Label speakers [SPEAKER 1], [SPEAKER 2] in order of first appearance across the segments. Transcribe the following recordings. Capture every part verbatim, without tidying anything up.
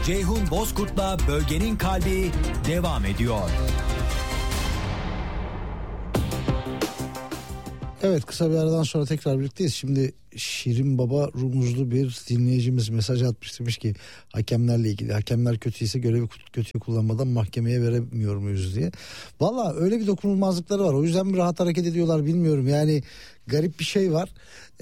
[SPEAKER 1] Ceyhun Bozkurt'la Bölgenin Kalbi devam ediyor.
[SPEAKER 2] Evet, kısa bir aradan sonra tekrar birlikteyiz. Şimdi Şirin Baba Rumuzlu bir dinleyicimiz mesaj atmış, demiş ki hakemlerle ilgili, hakemler kötüyse görevi kötüye kullanmadan mahkemeye veremiyor muyuz diye. Valla öyle bir dokunulmazlıkları var, o yüzden mi rahat hareket ediyorlar bilmiyorum yani, garip bir şey var.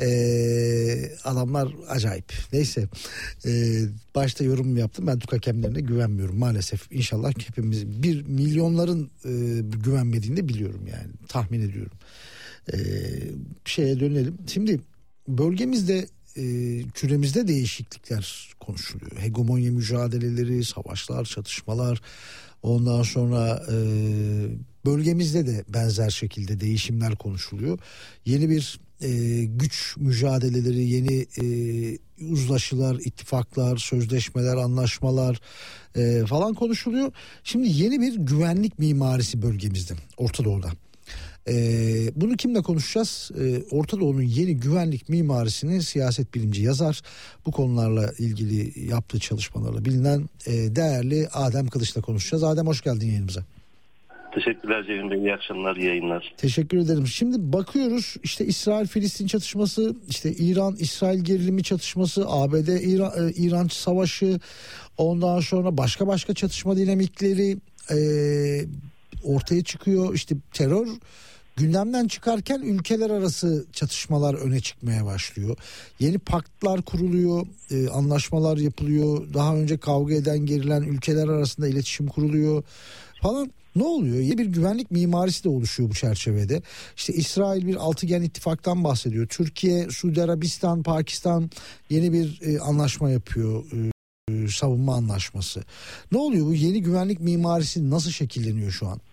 [SPEAKER 2] Ee, adamlar acayip. Neyse, ee, başta yorum yaptım, ben Türk hakemlerine güvenmiyorum maalesef. İnşallah hepimiz, bir milyonların e, güvenmediğini de biliyorum yani, tahmin ediyorum. Ee, şeye dönelim. Şimdi bölgemizde, e, küremizde değişiklikler konuşuluyor. Hegemonya mücadeleleri, savaşlar, çatışmalar. Ondan sonra e, bölgemizde de benzer şekilde değişimler konuşuluyor. Yeni bir e, güç mücadeleleri, yeni e, uzlaşılar, ittifaklar, sözleşmeler, anlaşmalar e, falan konuşuluyor. Şimdi yeni bir güvenlik mimarisi bölgemizde, Orta Doğu'da. Ee, bunu kimle konuşacağız? Ee, Orta Doğu'nun yeni güvenlik mimarisini siyaset bilimci yazar, bu konularla ilgili yaptığı çalışmalarla bilinen e, değerli Adem Kılıç'la konuşacağız. Adem, hoş geldin yayınımıza.
[SPEAKER 3] Teşekkürler Ceyhun Bey, iyi akşamlar, iyi yayınlar.
[SPEAKER 2] Teşekkür ederim. Şimdi bakıyoruz işte İsrail-Filistin çatışması, işte İran-İsrail gerilimi çatışması, A B D-İran savaşı, ondan sonra başka başka çatışma dinamikleri e, ortaya çıkıyor. İşte terör gündemden çıkarken ülkeler arası çatışmalar öne çıkmaya başlıyor. Yeni paktlar kuruluyor, e, anlaşmalar yapılıyor. Daha önce kavga eden, gerilen ülkeler arasında iletişim kuruluyor falan. Ne oluyor? Yeni bir güvenlik mimarisi de oluşuyor bu çerçevede. İşte İsrail bir altıgen ittifaktan bahsediyor. Türkiye, Suudi Arabistan, Pakistan yeni bir e, anlaşma yapıyor. E, savunma anlaşması. Ne oluyor? Bu yeni güvenlik mimarisi nasıl şekilleniyor şu an?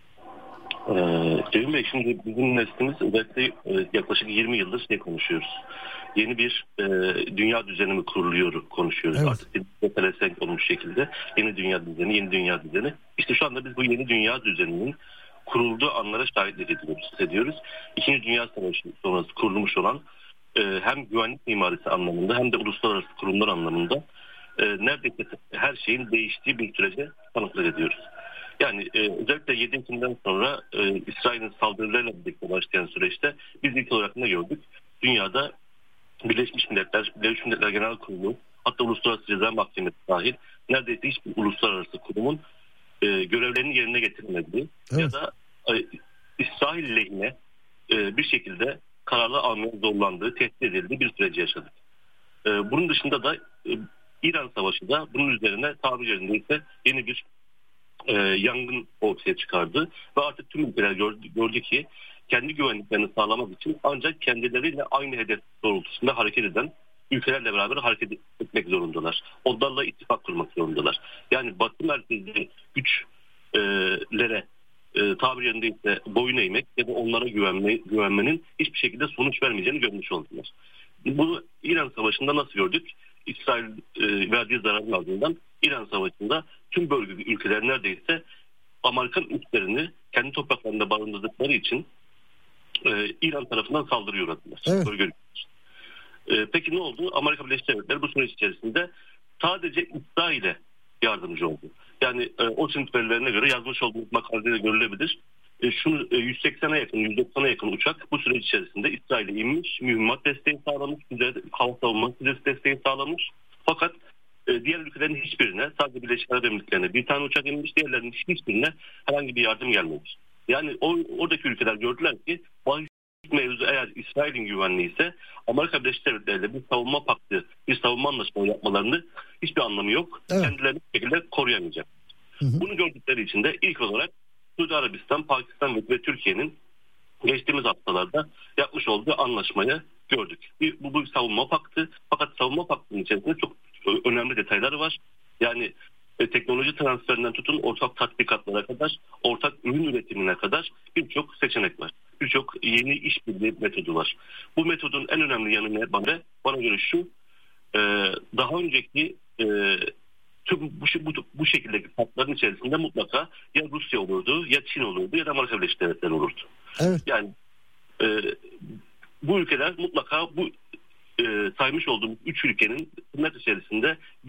[SPEAKER 3] Ee, Ceyhun Bey, şimdi bizim neslimiz özellikle e, yaklaşık yirmi yıldır şey konuşuyoruz. Yeni bir e, dünya düzeni mi kuruluyor konuşuyoruz. Evet. Artık bir pelesenk olmuş şekilde yeni dünya düzeni, yeni dünya düzeni. İşte şu anda biz bu yeni dünya düzeninin kurulduğu anlara şahitlik ediyoruz. ediyoruz. İkinci Dünya Savaşı sonrası kurulmuş olan e, hem güvenlik mimarisi anlamında hem de uluslararası kurumlar anlamında e, neredeyse her şeyin değiştiği bir sürece tanıklık ediyoruz. Yani e, özellikle yedi Ekim'den sonra e, İsrail'in saldırılarıyla birlikte başlayan süreçte biz ilk olarak ne gördük? Dünyada Birleşmiş Milletler, Birleşmiş Milletler Genel Kurulu, hatta Uluslararası Ceza Mahkemesi dahil neredeyse hiçbir uluslararası kurumun e, görevlerini yerine getirmediği, evet, ya da e, İsrail lehine e, bir şekilde kararlar almaya zorlandığı, tehdit edildiği bir süreci yaşadık. E, bunun dışında da e, İran Savaşı da bunun üzerine tabiri yerindeyse yeni bir E, yangın ortaya çıkardı ve artık tüm ülkeler gördü, gördü ki kendi güvenliklerini sağlamak için ancak kendileriyle aynı hedef doğrultusunda hareket eden ülkelerle beraber hareket etmek zorundalar. Onlarla ittifak kurmak zorundalar. Yani Batı merkezli güçlere e, tabiri yerindeyse boyun eğmek ya da onlara güvenme, güvenmenin hiçbir şekilde sonuç vermeyeceğini görmüş oldular. Bunu İran Savaşı'nda nasıl gördük? İsrail e, verdiği zararın ardından İran Savaşı'nda tüm bölge ülkeler neredeyse Amerikan üslerini kendi topraklarında barındırdıkları için e, İran tarafından saldırıya uğradılar.
[SPEAKER 2] Evet.
[SPEAKER 3] E, peki ne oldu? Amerika Birleşik Devletleri bu süreç içerisinde sadece İsrail'e yardımcı oldu. Yani e, o sınıf verilerine göre yazmış olduğumuz makalede de görülebilir. E, şunu e, yüz seksene yakın, yüz doksana yakın uçak bu süreç içerisinde İsrail'e inmiş, mühimmat desteği sağlamış, bize hava savunma desteği sağlamış. Fakat e, diğer ülkelerin hiçbirine, sadece Birleşik Arap Emirlikleri'ne bir tane uçak inmiş, diğerlerinin hiçbirine herhangi bir yardım gelmemiş. Yani o, oradaki ülkeler gördüler ki bahis mevzu eğer İsrail'in güvenliği ise Amerika Birleşik Devletleri'yle bir savunma paktı, bir savunma anlaşması yapmalarını hiçbir anlamı yok. Evet. Kendilerini bir şekilde koruyamayacak. Hı hı. Bunu gördükleri için de ilk olarak Suudi Arabistan, Pakistan ve Türkiye'nin geçtiğimiz haftalarda yapmış olduğu anlaşmayı gördük. Bu, bu bir savunma paktı. Fakat savunma paktının içerisinde çok önemli detayları var. Yani e, teknoloji transferinden tutun ortak tatbikatlara kadar, ortak ürün üretimine kadar birçok seçenek var. Birçok yeni işbirliği metodu var. Bu metodun en önemli yanı ne? Bana, bana göre şu, e, daha önceki e, tüm bu, bu, bu şekildeki patların içerisinde mutlaka ya Rusya olurdu, ya Çin olurdu, ya da Amerika Birleşik Devletleri olurdu. Evet. Yani e, bu ülkeler mutlaka bu e, saymış olduğumuz üç ülkenin tırnak içerisinde bir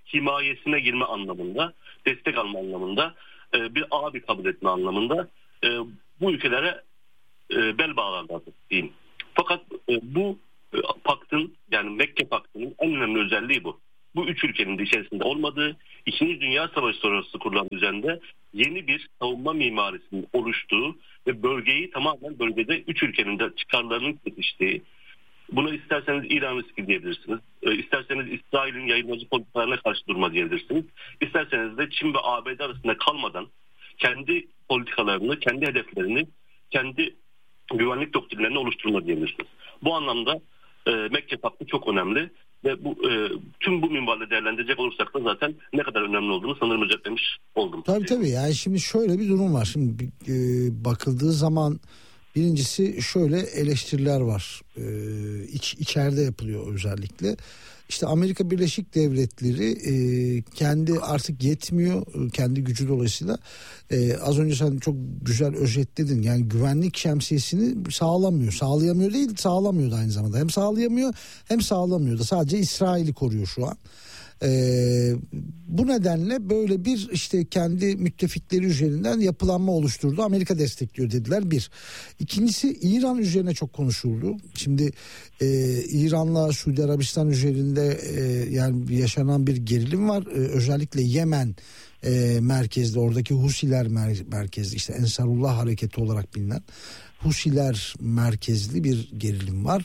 [SPEAKER 3] himayesine girme anlamında, destek alma anlamında, e, bir abi kabul etme anlamında e, bu ülkelere e, bel bağlarlar diyeyim. Fakat e, bu e, paktın, yani Mekke Paktı'nın en önemli özelliği bu. Bu üç ülkenin de içerisinde olmadığı, İkinci Dünya Savaşı sonrası kurulan düzende yeni bir savunma mimarisinin oluştuğu ve bölgeyi tamamen bölgede üç ülkenin de çıkarlarının kesiştiği, buna isterseniz İran riski diyebilirsiniz, e, isterseniz İsrail'in yayılmacı politikalarına karşı durma diyebilirsiniz, isterseniz de Çin ve A B D arasında kalmadan kendi politikalarını, kendi hedeflerini, kendi güvenlik doktrinlerini oluşturma diyebilirsiniz. Bu anlamda e, Mekke Paktı çok önemli ve bu e, tüm bu minvalde değerlendirecek olursak da zaten ne kadar önemli olduğunu sanırım özetlemiş oldum.
[SPEAKER 2] Tabii tabii, yani şimdi şöyle bir durum var. Şimdi e, bakıldığı zaman birincisi şöyle eleştiriler var. E, iç, içeride yapılıyor özellikle. İşte Amerika Birleşik Devletleri e, kendi artık yetmiyor, kendi gücü dolayısıyla e, az önce sen çok güzel özetledin. Yani güvenlik şemsiyesini sağlamıyor, sağlayamıyor değil, sağlamıyor da aynı zamanda. Hem sağlayamıyor hem sağlamıyor da, sadece İsrail'i koruyor şu an. Ee, bu nedenle böyle bir işte kendi müttefikleri üzerinden yapılanma oluşturdu. Amerika destekliyor dediler, bir. İkincisi, İran üzerine çok konuşuldu. Şimdi e, İran'la Suudi Arabistan üzerinde e, yani yaşanan bir gerilim var. E, özellikle Yemen e, merkezde, oradaki Husiler mer- merkezli, işte Ensarullah hareketi olarak bilinen Husiler merkezli bir gerilim var.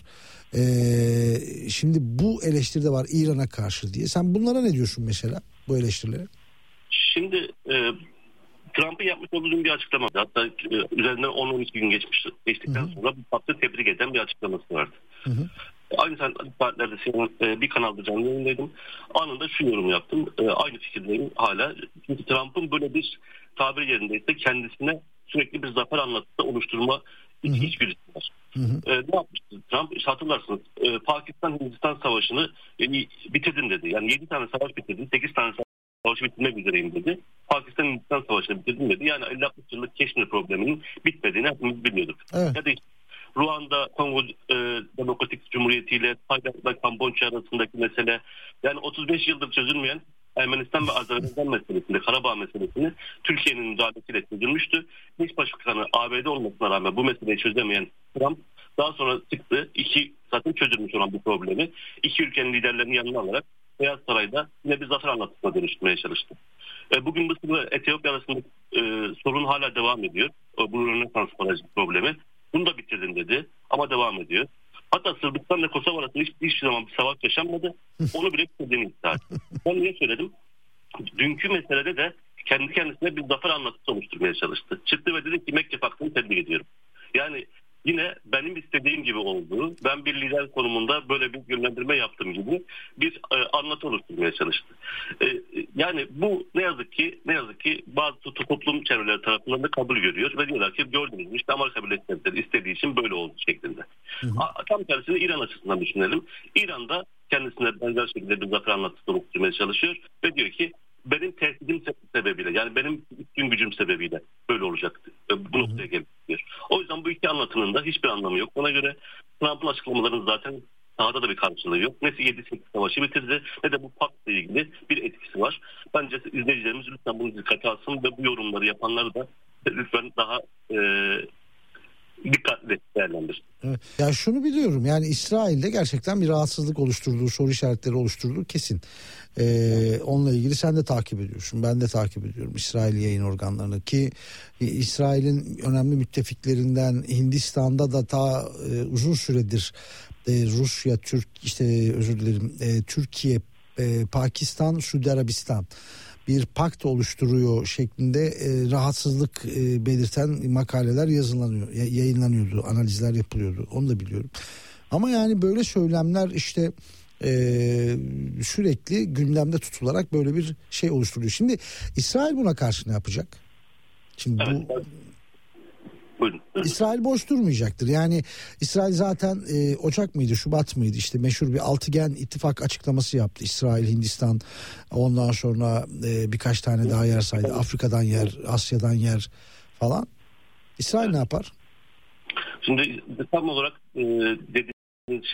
[SPEAKER 2] Ee, şimdi bu eleştiri de var İran'a karşı diye. Sen bunlara ne diyorsun mesela, bu eleştirilere?
[SPEAKER 3] Şimdi e, Trump'ın yapmış olduğu bir açıklama. Hatta e, üzerinden on on iki gün geçmiş, geçtikten Hı-hı. sonra bu paktı tebrik eden bir açıklaması vardı. Hı-hı. Aynı saatlerde senin e, bir kanalda canlı yayındaydım. Anında şu yorumu yaptım. E, aynı fikirdeyim hala. Çünkü Trump'ın böyle bir tabir yerindeyse kendisine sürekli bir zafer anlatısı oluşturma içgüdüsü var. Hı hı. E, ne yapmıştı Trump? İşte hatırlarsınız, e, Pakistan-Hindistan savaşını e, bitirdim dedi. Yani yedi tane savaş bitirdim, sekiz tane savaşı bitirmek üzereyim dedi. Pakistan-Hindistan savaşını bitirdim dedi. Yani elli altmış yıllık Keşmir probleminin bitmediğini hepimiz biliyorduk. Evet. Ya da işte Ruanda, Kongo e, Demokratik Cumhuriyeti ile Tayland'la Kamboçya arasındaki mesele, yani otuz beş yıldır çözülmeyen Ermenistan ve Azerbaycan meselesinde, Karabağ meselesini Türkiye'nin müdahalesiyle çözülmüştü. Hiç başkanı A B D olmasına rağmen bu meseleyi çözemeyen Trump daha sonra çıktı. İki zaten çözülmüş olan bu problemi iki ülkenin liderlerini yanına alarak Beyaz Saray'da yine bir zafer anlatısına dönüştürmeye çalıştı. E, bugün Mısır ve Etiyopya arasında e, sorun hala devam ediyor. E, bu Rönesans barajı problemi. Bunu da bitirdim dedi ama devam ediyor. Hatta Sırbistan ve Kosova arasında hiç, hiçbir zaman bir savaş yaşanmadı. Onu bile bitirdiğini iddia etti. Ben niye söyledim? Dünkü meselede de kendi kendisine bir zafer anlatısı oluşturmaya çalıştı. Çıktı ve dedi ki Mekke Paktı'nı tebrik ediyorum. Yani yine benim istediğim gibi olduğu, ben bir lider konumunda böyle bir yönlendirme yaptığım gibi bir e, anlatı oluşturmaya çalıştı. E, yani bu ne yazık ki ne yazık ki bazı toplum çevreleri tarafından da kabul görüyor ve diyorlar ki gördünüz mü işte Amerika Birleşik Devletleri istediği için böyle oldu şeklinde. Hı hı. A, tam tersini İran açısından düşünelim. İran'da kendisine benzer şekilde bir zafer anlatısı oluşturmaya çalışıyor ve diyor ki benim tehdidim sebebiyle, yani benim üstün gücüm sebebiyle böyle olacaktı. Bu noktaya geliyor. O yüzden bu iki anlatının da hiçbir anlamı yok. Ona göre Trump'ın açıklamalarının zaten sahada da bir karşılığı yok. Ne yedi sekiz savaşı bitirdi ne de bu paktla ilgili bir etkisi var. Bence izleyicilerimiz lütfen bunu dikkate alsın ve bu yorumları yapanları da lütfen daha e, dikkatli değerlendir.
[SPEAKER 2] Evet. Ya şunu biliyorum, yani İsrail'de gerçekten bir rahatsızlık oluşturduğu, soru işaretleri oluşturduğu kesin. Ee, onunla ilgili sen de takip ediyorsun, ben de takip ediyorum İsrail yayın organlarını ki e, İsrail'in önemli müttefiklerinden Hindistan'da da ta e, uzun süredir e, Rusya, Türk işte özür dilerim e, Türkiye, e, Pakistan, Suudi Arabistan bir pakt oluşturuyor şeklinde e, rahatsızlık e, belirten makaleler yazılanıyor, yayınlanıyordu, analizler yapılıyordu. Onu da biliyorum. Ama yani böyle söylemler işte e, sürekli gündemde tutularak böyle bir şey oluşturuyor. Şimdi İsrail buna karşı ne yapacak? Şimdi
[SPEAKER 3] evet,
[SPEAKER 2] bu
[SPEAKER 3] evet. Buyurun.
[SPEAKER 2] İsrail boş durmayacaktır. Yani İsrail zaten e, Ocak mıydı, Şubat mıydı? İşte meşhur bir altıgen ittifak açıklaması yaptı. İsrail, Hindistan, ondan sonra e, birkaç tane daha yer saydı. Afrika'dan yer, Asya'dan yer falan. İsrail evet. ne yapar?
[SPEAKER 3] Şimdi tam olarak e, dediğiniz şey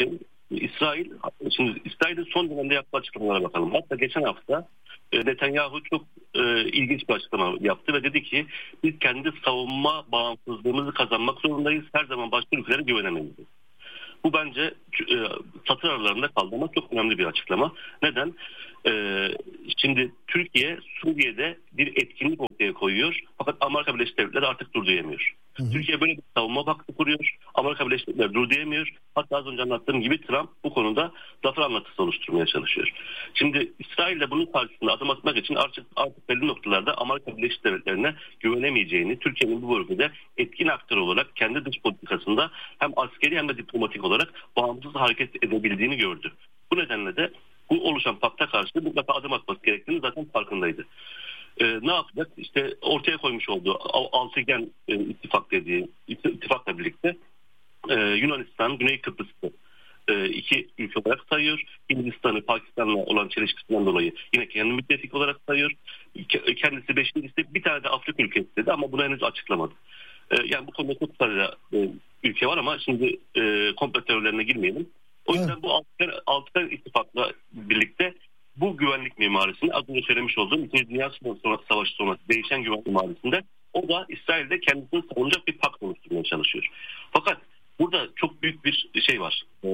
[SPEAKER 3] İsrail, şimdi İsrail'in son dönemde yaptığı açıklamalara bakalım. Hatta geçen hafta Netanyahu çok e, ilginç bir açıklama yaptı ve dedi ki biz kendi savunma bağımsızlığımızı kazanmak zorundayız. Her zaman başka ülkelere güvenemeyiz. Bu bence e, satır aralarında kaldı ama çok önemli bir açıklama. Neden? E, şimdi Türkiye Suriye'de bir etkinlik ortaya koyuyor. Fakat Amerika Birleşik Devletleri artık dur diyemiyor. Hı hı. Türkiye böyle bir savunma baktı kuruyor. Amerika Birleşik Devletleri dur diyemiyor. Hatta az önce anlattığım gibi Trump bu konuda zafer anlatısı oluşturmaya çalışıyor. Şimdi İsrail de bunun karşısında adım atmak için artık, artık belli noktalarda Amerika Birleşik Devletleri'ne güvenemeyeceğini, Türkiye'nin bu bölgede etkin aktör olarak kendi dış politikasında hem askeri hem de diplomatik olarak bağımsız hareket edebildiğini gördü. Bu nedenle de bu oluşan pakta karşı mutlaka adım atması gerektiğini zaten farkındaydı. Ee, ne yapacak? İşte ortaya koymuş olduğu altıgen e, ittifak dediği ittifakla birlikte e, Yunanistan, Güney Kıbrıs'ı e, iki ülke olarak sayıyor. Hindistan'ı Pakistan'la olan çelişkisinden dolayı yine kendi müttefik olarak sayıyor. Kendisi beşincisi, bir tane de Afrika ülkesi dedi ama bunu henüz açıklamadı. E, yani bu konuda çok fazla e, ülke var ama şimdi e, komplo teorilerine girmeyelim. O yüzden evet. Bu altıgen, altıgen ittifakla birlikte bu güvenlik mimarisini az önce söylemiş olduğum İkinci Dünya Savaşı sonrası değişen güvenlik mimarisinde o da İsrail'de kendisini savunacak bir pakt oluşturmaya çalışıyor. Fakat burada çok büyük bir şey var. Ee,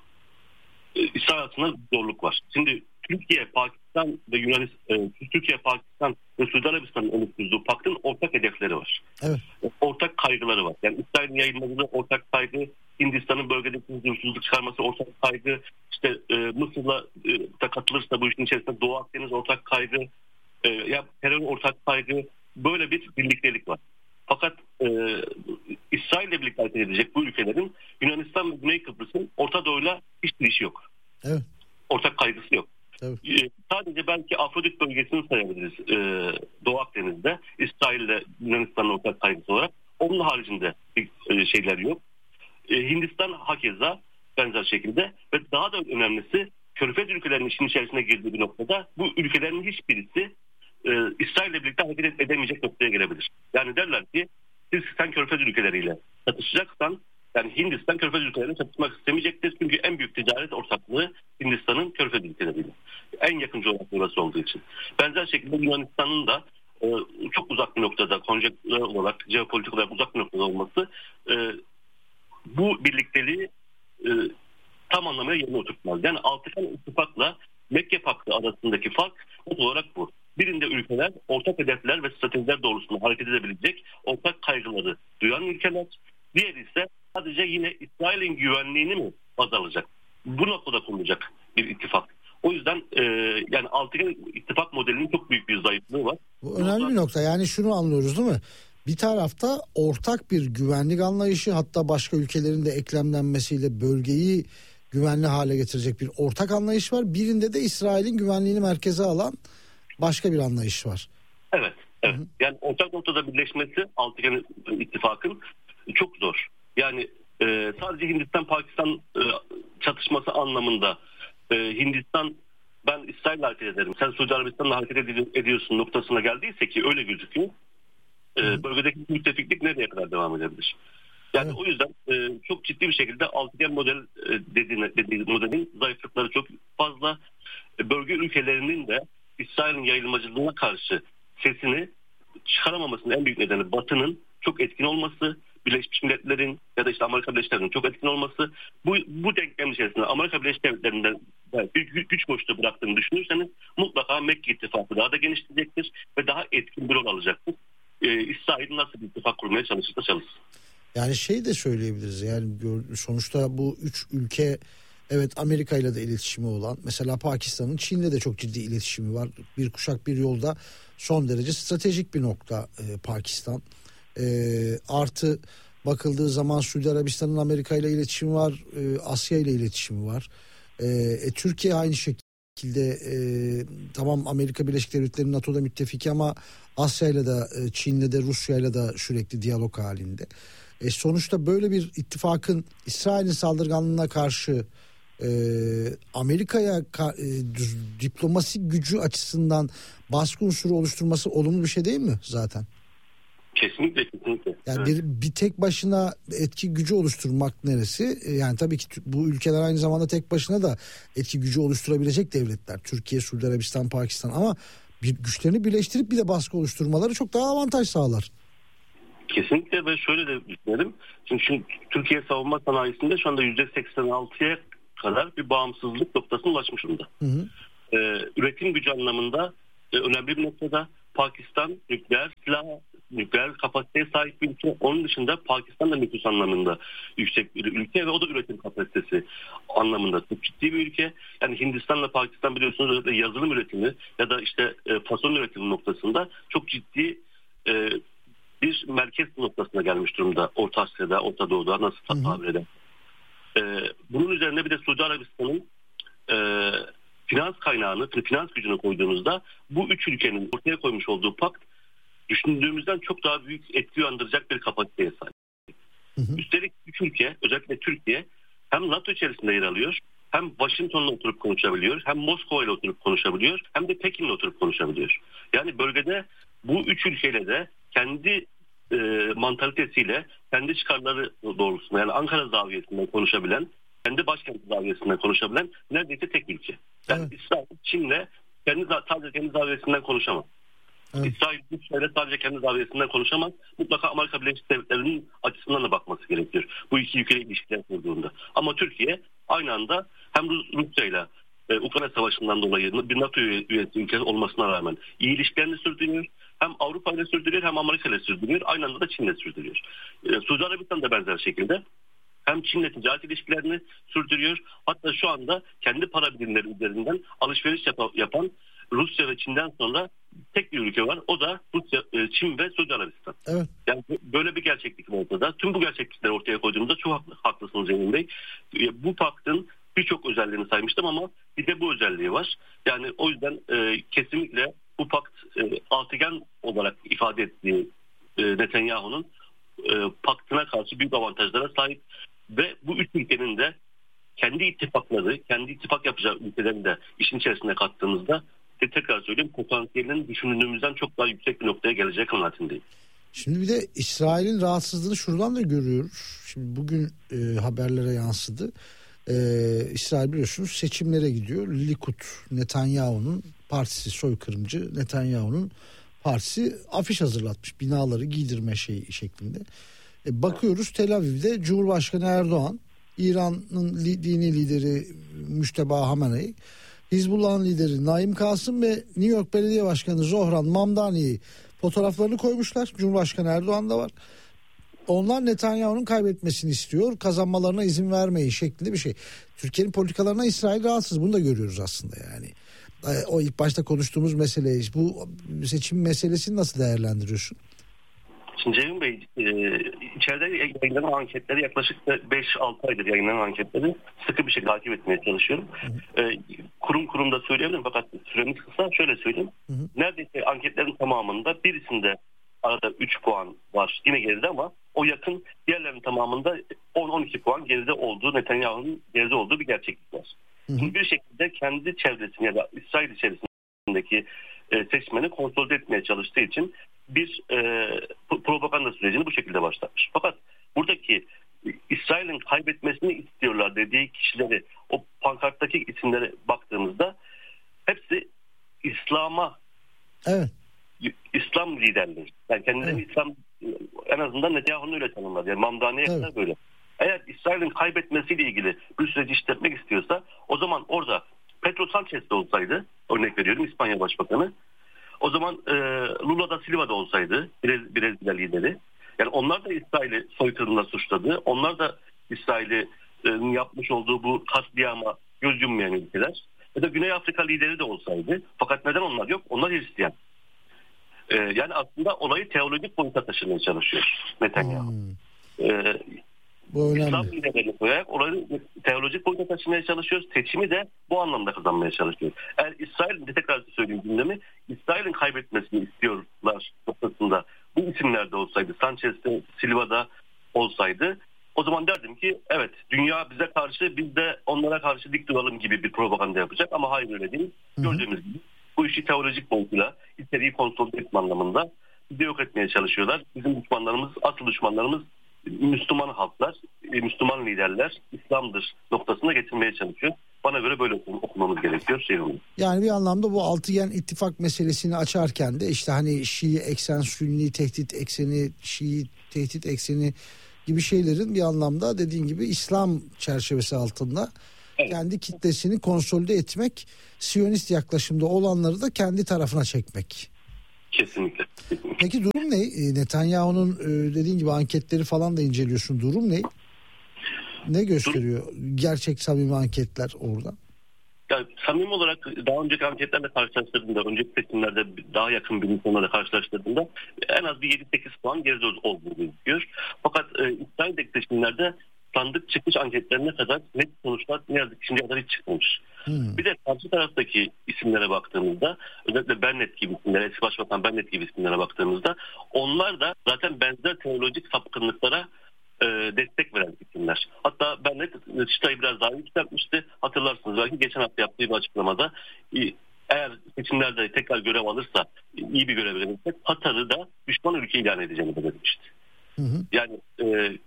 [SPEAKER 3] İsrail açısından zorluk var. Şimdi Türkiye, Pakistan ve Yunanistan, e, Türkiye, Pakistan ve Suudi Arabistan'ın oluşturduğu paktın ortak hedefleri var. Evet. Ortak kaygıları var. Yani İsrail'in yayılmadığı ortak kaygı, Hindistan'ın bölgedeki huzursuzluk çıkarması ortak kaygı, işte e, Mısır'la e, da katılırsa bu işin içerisinde Doğu Akdeniz ortak kaygı, e, ya terör ortak kaygı, böyle bir birliktelik var. Fakat e, İsrail'le birlikte hareket edecek bu ülkelerin Yunanistan ve Güney Kıbrıs'ın Orta Doğu'yla hiçbir işi yok. Evet. Ortak kaygısı yok. Evet. E, sadece belki Afrodit bölgesini sayabiliriz e, Doğu Akdeniz'de İsrail'le Yunanistan'ın ortak kaygısı olarak. Onun haricinde bir e, şeyler yok. E, Hindistan hakeza benzer şekilde ve daha da önemlisi Körfez ülkelerinin işin içerisine girdiği bir noktada bu ülkelerin hiçbirisi e, İsrail'le birlikte hareket edemeyecek noktaya gelebilir. Yani derler ki siz sen Körfez ülkeleriyle çatışacaksan, yani Hindistan Körfez ülkeleriyle çatışmak istemeyecektir. Çünkü en büyük ticaret ortaklığı Hindistan'ın Körfez ülkeleriyle. En yakın coğrafya orası olduğu için. Benzer şekilde Yunanistan'ın da e, çok uzak bir noktada, konjonktürel olarak, jeopolitik olarak uzak bir noktada olması e, bu birlikteliği e, tam anlamıyla yerine oturtmaz. Yani altıgen ittifakla Mekke Paktı arasındaki fark net olarak bu. Birinde ülkeler ortak hedefler ve stratejiler doğrultusunda hareket edebilecek, ortak kaygıları duyan ülkeler. Diğeri ise sadece yine İsrail'in güvenliğini mi baz alacak? Bu noktada kurulacak bir ittifak. O yüzden e, yani altıgen ittifak modelinin çok büyük bir zayıflığı var.
[SPEAKER 2] Bu önemli bir nokta. Yani şunu anlıyoruz değil mi? Bir tarafta ortak bir güvenlik anlayışı, hatta başka ülkelerin de eklemlenmesiyle bölgeyi güvenli hale getirecek bir ortak anlayış var. Birinde de İsrail'in güvenliğini merkeze alan başka bir anlayış var.
[SPEAKER 3] Evet, evet. Hı-hı. Yani ortak noktada birleşmesi altıgen ittifakın çok zor. Yani e, sadece Hindistan-Pakistan e, çatışması anlamında e, Hindistan ben İsrail'le hareket ederim, sen Suudi Arabistan'la hareket ed- ediyorsun noktasına geldiyse ki öyle gözüküyor. E, bölgedeki müttefiklik nereye kadar devam edebilir? Yani evet. O yüzden e, çok ciddi bir şekilde altıgen model e, dediği, dediği modelin zayıflıkları çok fazla. E, bölge ülkelerinin de İsrail'in yayılmacılığına karşı sesini çıkaramamasının en büyük nedeni Batı'nın çok etkin olması, Birleşmiş Milletler'in ya da işte Amerika Birleşik Devletleri'nin çok etkin olması. Bu, bu denklem içerisinde Amerika Birleşik Devletleri'nden bir güç boşluğu bıraktığını düşünürseniz mutlaka Mekke ittifakı daha da genişleyecektir ve daha etkin bir rol alacaktır. Ee, İsrail nasıl bir ittifak kurmaya çalışırsa çalışsın.
[SPEAKER 2] Yani şey de söyleyebiliriz, yani sonuçta bu üç ülke, evet, Amerika ile de iletişimi olan, mesela Pakistan'ın Çin'le de çok ciddi iletişimi var. Bir kuşak bir yolda son derece stratejik bir nokta e, Pakistan. E, artı bakıldığı zaman Suudi Arabistan'ın Amerika ile iletişimi var, e, Asya ile iletişimi var. E, e, Türkiye aynı şekilde e, tamam Amerika Birleşik Devletleri'nin NATO'da müttefiki ama Asya ile de e, Çin'le de Rusya ile de sürekli diyalog halinde. E, sonuçta böyle bir ittifakın İsrail'in saldırganlığına karşı e, Amerika'ya ka, e, diplomasi gücü açısından baskı unsuru oluşturması olumlu bir şey değil mi zaten?
[SPEAKER 3] Kesinlikle, kesinlikle.
[SPEAKER 2] Yani
[SPEAKER 3] evet.
[SPEAKER 2] bir, bir tek başına etki gücü oluşturmak neresi? Yani tabii ki bu ülkeler aynı zamanda tek başına da etki gücü oluşturabilecek devletler. Türkiye, Suudi Arabistan, Pakistan, ama bir güçlerini birleştirip bir de baskı oluşturmaları çok daha avantaj sağlar.
[SPEAKER 3] Kesinlikle ve şöyle de düşünelim. Çünkü şimdi Türkiye savunma sanayisinde şu anda yüzde seksen altıya kadar bir bağımsızlık noktasına ulaşmış durumda. Hı hı. Ee, üretim gücü anlamında e, önemli bir noktada. Pakistan nükleer silah, nükleer kapasiteye sahip bir ülke. Onun dışında Pakistan da nüfus anlamında yüksek bir ülke ve o da üretim kapasitesi anlamında çok ciddi bir ülke. Yani Hindistan'la Pakistan biliyorsunuz yazılım üretimi ya da işte e, fason üretimi noktasında çok ciddi e, bir merkez noktasına gelmiş durumda. Orta Asya'da, Orta Doğu'da nasıl tabir eder. E, bunun üzerine bir de Suudi Arabistan'ın e, finans kaynağını, finans gücünü koyduğunuzda bu üç ülkenin ortaya koymuş olduğu pakt düşündüğümüzden çok daha büyük etki uyandıracak bir kapasiteye sahip. Hı hı. Üstelik üç ülke, özellikle Türkiye hem NATO içerisinde yer alıyor, hem Washington'la oturup konuşabiliyor, hem Moskova'yla oturup konuşabiliyor, hem de Pekin'le oturup konuşabiliyor. Yani bölgede bu üç ülkeyle de kendi e, mantalitesiyle, kendi çıkarları doğrultusunda, yani Ankara zaviyesinden konuşabilen, kendi başkenti zaviyesinden konuşabilen neredeyse tek ülke. Yani evet. İsrail, Çin'le kendi, sadece kendi zaviyesinden konuşamaz. Evet. İsrail, Türkiye'yle sadece kendi zaviyesinden konuşamaz. Mutlaka Amerika Birleşik Devletleri'nin açısından da bakması gerekiyor. Bu iki ülkeyle ilişkiler kurduğunda. Ama Türkiye aynı anda hem Rusya'yla e, Ukrayna Savaşı'ndan dolayı bir NATO üyesi ülkesi olmasına rağmen iyi ilişkilerini sürdürüyor. Hem Avrupa ile sürdürüyor, hem Amerika ile sürdürüyor. Aynı anda da Çin ile sürdürüyor. E, Suudi Arabistan da benzer şekilde hem Çin'le ticaret ilişkilerini sürdürüyor. Hatta şu anda kendi para birimleri üzerinden alışveriş yap- yapan Rusya ve Çin'den sonra tek bir ülke var. O da Rusya, Çin ve Suudi Arabistan. Evet. Yani böyle bir gerçeklik var ortada. Tüm bu gerçeklikleri ortaya koyduğumuzda çok haklı, haklısınız Cemil Bey. Bu paktın birçok özelliğini saymıştım ama bir de bu özelliği var. Yani o yüzden e, kesinlikle bu pakt e, altıgen olarak ifade ettiği e, Netanyahu'nun e, paktına karşı büyük avantajlara sahip ve bu üç ülkenin de kendi ittifakları, kendi ittifak yapacağı ülkelerini de işin içerisine kattığımızda tekrar söyleyeyim, potansiyelinin düşündüğümüzden çok daha yüksek bir noktaya gelecek kanaatindeyim.
[SPEAKER 2] Şimdi bir de İsrail'in rahatsızlığını şuradan da görüyoruz. Şimdi bugün e, haberlere yansıdı. E, İsrail biliyorsunuz seçimlere gidiyor. Likud, Netanyahu'nun partisi, soykırımcı Netanyahu'nun partisi afiş hazırlatmış. Binaları giydirme şeyi şeklinde. E, bakıyoruz Tel Aviv'de Cumhurbaşkanı Erdoğan, İran'ın li, dini lideri Müşteba Hamenei, Hizbullah'ın lideri Naim Kasım ve New York Belediye Başkanı Zohran Mamdani'yi fotoğraflarını koymuşlar. Cumhurbaşkanı Erdoğan da var. Onlar Netanyahu'nun kaybetmesini istiyor, kazanmalarına izin vermeyin şeklinde bir şey. Türkiye'nin politikalarına İsrail rahatsız. Bunu da görüyoruz aslında yani. O ilk başta konuştuğumuz mesele, bu seçim meselesini nasıl değerlendiriyorsun?
[SPEAKER 3] Şimdi Cemil Bey, e, içeride yayınlanan anketleri yaklaşık beş altı aydır yayınlanan anketleri sıkı bir şekilde takip etmeye çalışıyorum. Hı hı. E, kurum kurumda söyleyebilirim fakat süremiz kısa, şöyle söyleyeyim. Hı hı. Neredeyse anketlerin tamamında birisinde arada üç puan var yine geride ama o yakın, diğerlerinin tamamında on on iki puan geride olduğu, Netanyahu'nun geride olduğu bir gerçeklik var. Hı hı. Şimdi bir şekilde kendi çevresini ya da İsrail içerisindeki e, seçmeni kontrol etmeye çalıştığı için bir e, propaganda sürecini bu şekilde başlatmış. Fakat buradaki İsrail'in kaybetmesini istiyorlar dediği kişileri, o pankarttaki isimlere baktığımızda hepsi İslam'a, evet, İslam liderleri. Yani kendilerini evet. İslam, en azından Netanyahu'nun öyle tanımladı. Yani Mamdani'ye kadar evet. böyle. Eğer İsrail'in kaybetmesiyle ilgili bir süreci işletmek istiyorsa o zaman orada Pedro Sanchez de olsaydı, örnek veriyorum İspanya Başbakanı, o zaman e, Lula da Silva da olsaydı, Brez, Brezilya lideri, yani onlar da İsrail'i soykırımla suçladı. Onlar da İsrail'in yapmış olduğu bu katliama göz yummayan ülkeler. Ya da Güney Afrika lideri de olsaydı. Fakat neden onlar yok? Onlar Hristiyan. E, yani aslında olayı teolojik boyuta taşımaya çalışıyor Netanyahu. Hmm. E, İslam liderlerini koyarak olayı teolojik boyuta taşımaya çalışıyoruz. Seçimi de bu anlamda kazanmaya çalışıyoruz. Eğer İsrail'in, tekrar söyleyeyim gündemi, İsrail'in kaybetmesini istiyorlar noktasında bu isimlerde olsaydı, Sanchez'de, Silva'da olsaydı, o zaman derdim ki evet, dünya bize karşı, biz de onlara karşı dik duralım gibi bir propaganda yapacak ama hayır, öyle değil. Hı hı. Gördüğümüz gibi bu işi teolojik boyutuyla, içeriği konsolide etme anlamında bizi yok etmeye çalışıyorlar. Bizim düşmanlarımız, asıl düşmanlarımız Müslüman halklar, Müslüman liderler, İslam'dır noktasına getirmeye çalışıyor. Bana göre böyle okumamız gerekiyor. Şey
[SPEAKER 2] yani bir anlamda bu altıgen ittifak meselesini açarken de işte hani Şii eksen, Sünni tehdit ekseni, Şii tehdit ekseni gibi şeylerin bir anlamda dediğin gibi İslam çerçevesi altında evet, kendi kitlesini konsolide etmek, Siyonist yaklaşımda olanları da kendi tarafına çekmek.
[SPEAKER 3] Kesinlikle. Kesinlikle.
[SPEAKER 2] Peki durum ne? Netanyahu'nun dediğin gibi anketleri falan da inceliyorsun. Durum ne? Ne gösteriyor? Durum... Gerçek samimi anketler orada.
[SPEAKER 3] Yani samimi olarak daha önceki anketlerle karşılaştırdığımda, önceki seçimlerde daha yakın bir insanlarla karşılaştırdığımda en az bir yedi sekiz puan geride olduğu gözüküyor. Fakat e, İsrail'deki seçimlerde sandık çıkış anketlerine kadar net sonuçlar ne yazık ki şimdiye kadar hiç çıkmamış. Hmm. Bir de karşı taraftaki isimlere baktığımızda, özellikle Bennett gibi isimlere, eski başbakan Bennett gibi isimlere baktığımızda onlar da zaten benzer teolojik sapkınlıklara e, destek veren isimler. Hatta Bennett çıtayı biraz daha yükseltmişti. Hatırlarsınız belki geçen hafta yaptığı bir açıklamada e, eğer seçimlerde tekrar görev alırsa, iyi bir görev verirse Katar'ı da düşman ülke ilan edeceğini belirtmişti. Hı hı. Yani e,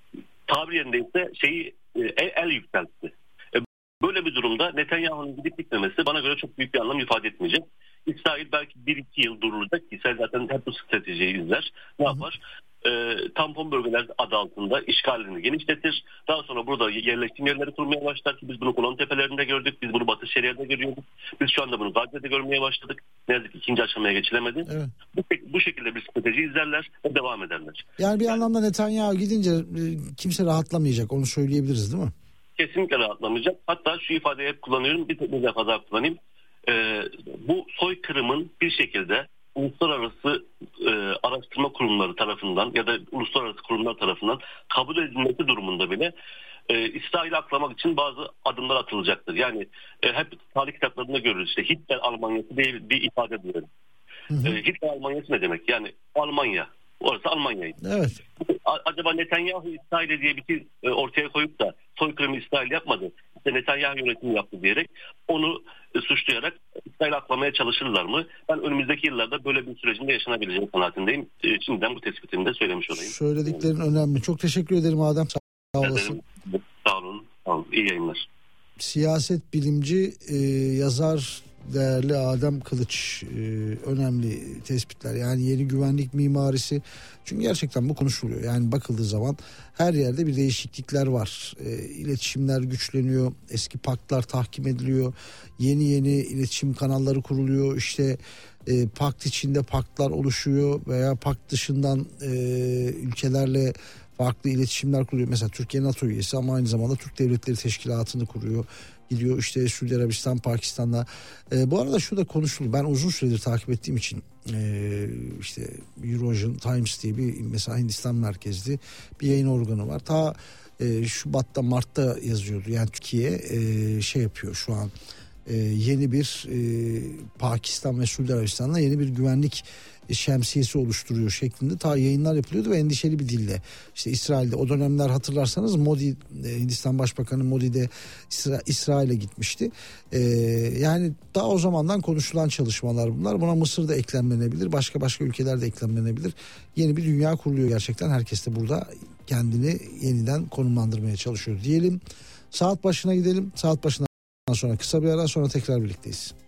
[SPEAKER 3] tabir yerindeyse şeyi e, el, el yükseltti. E, böyle bir durumda Netanyahu'nun gidip gitmemesi bana göre çok büyük bir anlam ifade etmeyecek. İsrail belki bir iki yıl durulacak. İsrail zaten hep bu stratejiyi izler. Ne Hı-hı. yapar? E, tampon bölgeler adı altında işgalini genişletir. Daha sonra burada yerleşim yerleri kurmaya başlar ki biz bunu Golan Tepelerinde gördük. Biz bunu Batı Şeria'da görüyorduk. Biz şu anda bunu Gazze'de görmeye başladık. Ne yazık ki ikinci aşamaya geçilemedi. Evet. Bu, bu şekilde bir strateji izlerler ve devam ederler.
[SPEAKER 2] Yani bir yani, anlamda Netanyahu gidince kimse rahatlamayacak. Onu söyleyebiliriz değil mi?
[SPEAKER 3] Kesinlikle rahatlamayacak. Hatta şu ifadeyi hep kullanıyorum. Bir, bir defa daha kullanayım. Ee, bu soykırımın bir şekilde uluslararası e, araştırma kurumları tarafından ya da uluslararası kurumlar tarafından kabul edilmesi durumunda bile e, İsrail'i aklamak için bazı adımlar atılacaktır. Yani e, hep tarih kitaplarında görürüz. İşte Hitler Almanyası diye bir ifade diyorum. E, Hitler Almanyası ne demek? Yani Almanya. Orası Almanya'ydı.
[SPEAKER 2] Evet.
[SPEAKER 3] Acaba Netanyahu İsrail'e diye bir şey ortaya koyup da soykırımı İsrail yapmadı, İşte Netanyahu yönetimi yaptı diyerek onu suçlayarak İsrail'i aklamaya çalışırlar mı? Ben önümüzdeki yıllarda böyle bir sürecin de yaşanabileceği kanaatindeyim. Şimdiden bu tespitimi de söylemiş olayım.
[SPEAKER 2] Söylediklerin önemli. Çok teşekkür ederim Adem. Sağ olasın.
[SPEAKER 3] Sağ olun. Sağ olun. İyi yayınlar.
[SPEAKER 2] Siyaset bilimci, e, yazar değerli Adem Kılıç, e, önemli tespitler. Yani yeni güvenlik mimarisi. Çünkü gerçekten bu konuşuluyor. Yani bakıldığı zaman her yerde bir değişiklikler var. E, iletişimler güçleniyor. Eski paktlar tahkim ediliyor. Yeni yeni iletişim kanalları kuruluyor. İşte e, pakt içinde paktlar oluşuyor veya pakt dışından e, ülkelerle farklı iletişimler kuruyor. Mesela Türkiye NATO üyesi ama aynı zamanda Türk Devletleri Teşkilatı'nı kuruyor. Gidiyor işte Suudi Arabistan, Pakistan'la. E, bu arada şu da konuşuluyor. Ben uzun süredir takip ettiğim için e, işte Eurovision Times diye bir mesela Hindistan merkezli bir yayın organı var. Ta e, Şubat'ta Mart'ta yazıyordu. Yani Türkiye e, şey yapıyor şu an. E, yeni bir e, Pakistan ve Suudi Arabistan'la yeni bir güvenlik şemsiyesi oluşturuyor şeklinde ta yayınlar yapılıyordu ve endişeli bir dille. İşte İsrail'de o dönemler hatırlarsanız Modi, Hindistan Başbakanı Modi de İsra- İsrail'e gitmişti. Ee, yani daha o zamandan konuşulan çalışmalar bunlar. Buna Mısır da eklemlenebilir. Başka başka ülkeler de eklemlenebilir. Yeni bir dünya kuruluyor gerçekten. Herkes de burada kendini yeniden konumlandırmaya çalışıyor diyelim. Saat başına gidelim. Saat başından sonra kısa bir ara, sonra tekrar birlikteyiz.